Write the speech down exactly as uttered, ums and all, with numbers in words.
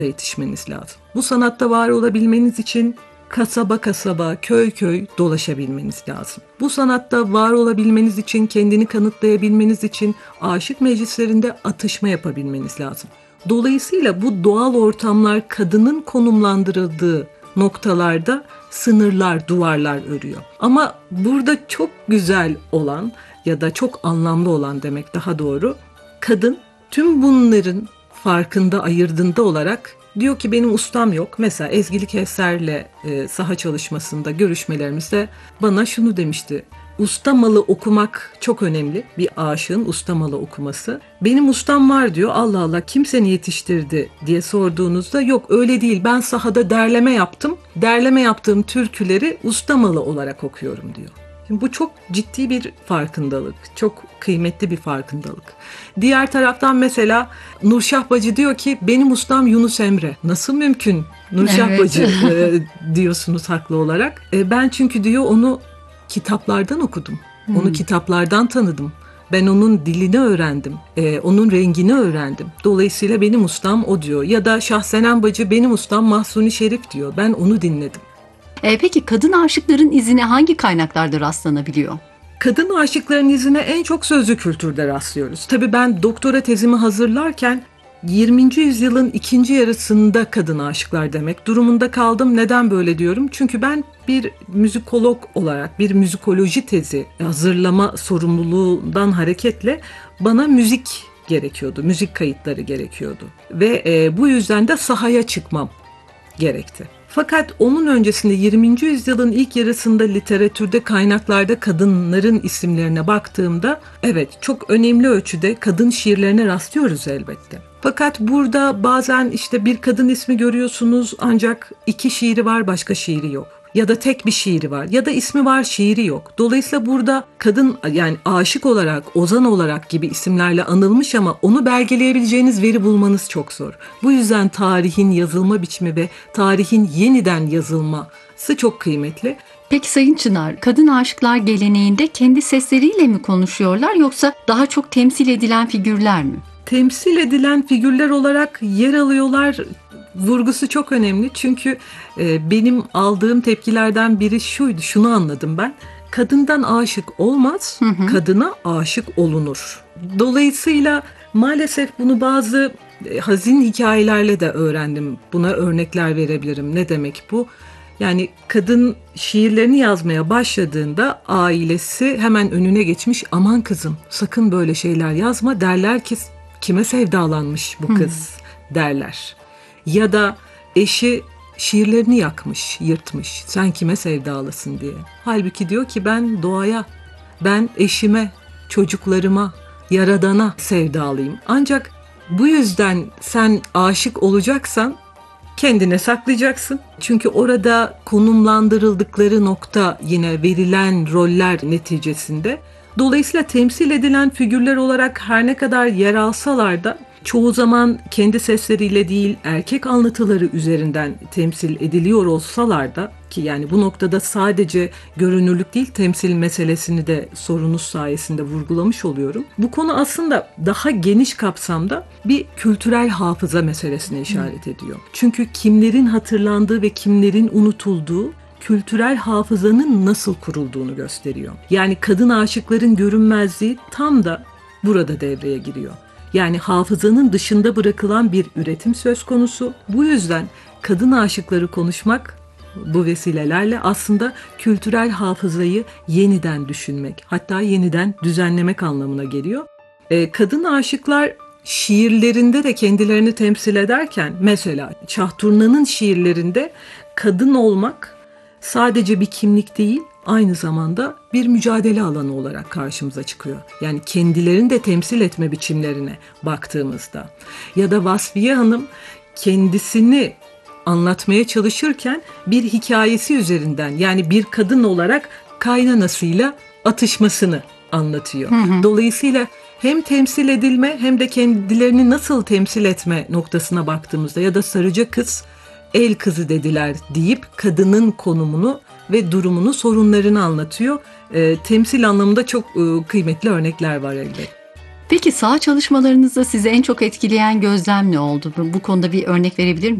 yetişmeniz lazım. Bu sanatta var olabilmeniz için kasaba kasaba, köy köy dolaşabilmeniz lazım. Bu sanatta var olabilmeniz için, kendini kanıtlayabilmeniz için aşık meclislerinde atışma yapabilmeniz lazım. Dolayısıyla bu doğal ortamlar kadının konumlandırıldığı noktalarda sınırlar, duvarlar örüyor. Ama burada çok güzel olan ya da çok anlamlı olan demek daha doğru, kadın tüm bunların farkında, ayırdığında olarak diyor ki benim ustam yok. Mesela Ezgi Kevser'le e, saha çalışmasında, görüşmelerimizde bana şunu demişti. Ustamalı okumak çok önemli. Bir aşığın ustamalı okuması. Benim ustam var diyor. Allah Allah kim seni yetiştirdi diye sorduğunuzda yok öyle değil. Ben sahada derleme yaptım. Derleme yaptığım türküleri ustamalı olarak okuyorum diyor. Şimdi bu çok ciddi bir farkındalık. Çok kıymetli bir farkındalık. Diğer taraftan mesela Nurşah Bacı diyor ki benim ustam Yunus Emre. Nasıl mümkün Nurşah evet. Bacı e, diyorsunuz haklı olarak. E, ben çünkü diyor onu kitaplardan okudum. Hmm. Onu kitaplardan tanıdım. Ben onun dilini öğrendim. E, onun rengini öğrendim. Dolayısıyla benim ustam o diyor. Ya da Şahsenem Bacı benim ustam Mahsuni Şerif diyor. Ben onu dinledim. E, peki kadın aşıkların izine hangi kaynaklarda rastlanabiliyor? Kadın aşıkların izine en çok sözlü kültürde rastlıyoruz. Tabii ben doktora tezimi hazırlarken yirminci yüzyılın ikinci yarısında kadın aşıklar demek durumunda kaldım. Neden böyle diyorum? Çünkü ben bir müzikolog olarak bir müzikoloji tezi hazırlama sorumluluğundan hareketle bana müzik gerekiyordu. Müzik kayıtları gerekiyordu. Ve e, bu yüzden de sahaya çıkmam gerekti. Fakat onun öncesinde yirminci yüzyılın ilk yarısında literatürde, kaynaklarda kadınların isimlerine baktığımda evet çok önemli ölçüde kadın şiirlerine rastlıyoruz elbette. Fakat burada bazen işte bir kadın ismi görüyorsunuz ancak iki şiiri var başka şiiri yok. Ya da tek bir şiiri var ya da ismi var şiiri yok. Dolayısıyla burada kadın yani aşık olarak, ozan olarak gibi isimlerle anılmış ama onu belgeleyebileceğiniz veri bulmanız çok zor. Bu yüzden tarihin yazılma biçimi ve tarihin yeniden yazılması çok kıymetli. Peki Sayın Çınar, kadın aşıklar geleneğinde kendi sesleriyle mi konuşuyorlar yoksa daha çok temsil edilen figürler mi? Temsil edilen figürler olarak yer alıyorlar. Vurgusu çok önemli çünkü e, benim aldığım tepkilerden biri şuydu, şunu anladım ben. Kadından aşık olmaz, hı hı. kadına aşık olunur. Dolayısıyla maalesef bunu bazı e, hazin hikayelerle de öğrendim. Buna örnekler verebilirim. Ne demek bu? Yani kadın şiirlerini yazmaya başladığında ailesi hemen önüne geçmiş. Aman kızım sakın böyle şeyler yazma derler ki kime sevdalanmış bu kız hı. derler. Ya da eşi şiirlerini yakmış, yırtmış. Sen kime sevdalısın diye. Halbuki diyor ki ben doğaya, ben eşime, çocuklarıma, Yaradan'a sevdalıyım. Ancak bu yüzden sen aşık olacaksan kendine saklayacaksın. Çünkü orada konumlandırıldıkları nokta yine verilen roller neticesinde. Dolayısıyla temsil edilen figürler olarak her ne kadar yer alsalar da çoğu zaman kendi sesleriyle değil erkek anlatıları üzerinden temsil ediliyor olsalar da ki yani bu noktada sadece görünürlük değil temsil meselesini de sorunuz sayesinde vurgulamış oluyorum. Bu konu aslında daha geniş kapsamda bir kültürel hafıza meselesine işaret ediyor. Çünkü kimlerin hatırlandığı ve kimlerin unutulduğu kültürel hafızanın nasıl kurulduğunu gösteriyor. Yani kadın aşıkların görünmezliği tam da burada devreye giriyor. Yani hafızanın dışında bırakılan bir üretim söz konusu. Bu yüzden kadın aşıkları konuşmak bu vesilelerle aslında kültürel hafızayı yeniden düşünmek, hatta yeniden düzenlemek anlamına geliyor. Ee, kadın aşıklar şiirlerinde de kendilerini temsil ederken mesela Şah Turna'nın şiirlerinde kadın olmak sadece bir kimlik değil, aynı zamanda bir mücadele alanı olarak karşımıza çıkıyor. Yani kendilerini de temsil etme biçimlerine baktığımızda. Ya da Vasfiye Hanım kendisini anlatmaya çalışırken bir hikayesi üzerinden yani bir kadın olarak kaynanasıyla atışmasını anlatıyor. Hı hı. Dolayısıyla hem temsil edilme hem de kendilerini nasıl temsil etme noktasına baktığımızda ya da Sarıca Kız el kızı dediler deyip kadının konumunu ve durumunu, sorunlarını anlatıyor. E, temsil anlamında çok e, kıymetli örnekler var elbette. Peki sağ çalışmalarınızda sizi en çok etkileyen gözlem ne oldu? Bu bu konuda bir örnek verebilir